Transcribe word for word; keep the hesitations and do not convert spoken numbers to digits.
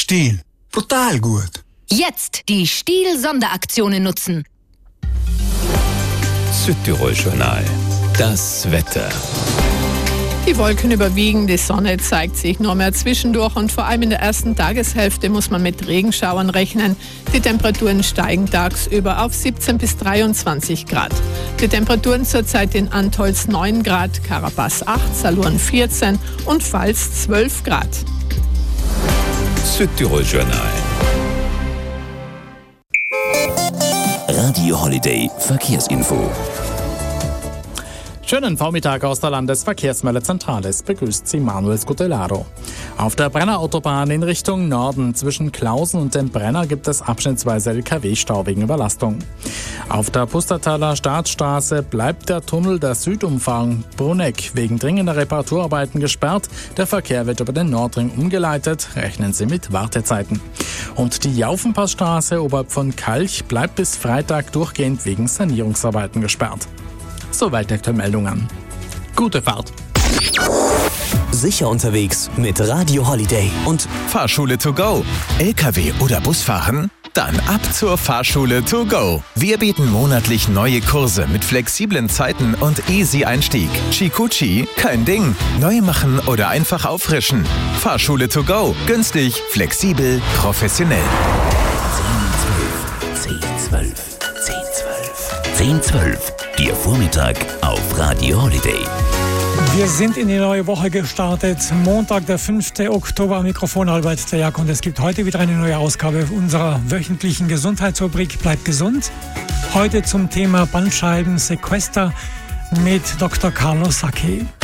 Stiel. Brutal gut. Jetzt die Stiel-Sonderaktionen nutzen. Südtirol-Journal. Das Wetter. Die Wolken überwiegen, die Sonne zeigt sich nur mehr zwischendurch und vor allem in der ersten Tageshälfte muss man mit Regenschauern rechnen. Die Temperaturen steigen tagsüber auf siebzehn bis dreiundzwanzig Grad. Die Temperaturen zurzeit in Antholz neun Grad, Karabas acht, Salurn vierzehn und Pfalz zwölf Grad. Südtirol-Journal. Radio Holiday Verkehrsinfo. Schönen Vormittag aus der Landesverkehrsmeldung Zentrale. Es begrüßt Sie Manuel Scutellaro. Auf der Brennerautobahn in Richtung Norden zwischen Klausen und dem Brenner gibt es abschnittsweise L K W-Stau wegen Überlastung. Auf der Pustertaler Staatsstraße bleibt der Tunnel der Südumfahrung Bruneck wegen dringender Reparaturarbeiten gesperrt. Der Verkehr wird über den Nordring umgeleitet. Rechnen Sie mit Wartezeiten. Und die Jaufenpassstraße oberhalb von Kalch bleibt bis Freitag durchgehend wegen Sanierungsarbeiten gesperrt. Soweit die Meldungen. Gute Fahrt. Sicher unterwegs mit Radio Holiday und Fahrschule to go. L K W oder Bus fahren? Dann ab zur Fahrschule to go. Wir bieten monatlich neue Kurse mit flexiblen Zeiten und easy Einstieg. Chikuchi, kein Ding. Neu machen oder einfach auffrischen. Fahrschule to go. Günstig, flexibel, professionell. zehn zwölf, zehn zwölf, zehn zwölf. Ihr Vormittag auf Radio Holiday. Wir sind in die neue Woche gestartet. Montag, der fünfte Oktober, am Mikrofon Albert der Jack. Und es gibt heute wieder eine neue Ausgabe unserer wöchentlichen Gesundheitsrubrik Bleibt gesund. Heute zum Thema Bandscheibensequester mit Doktor Carlo Sacchi.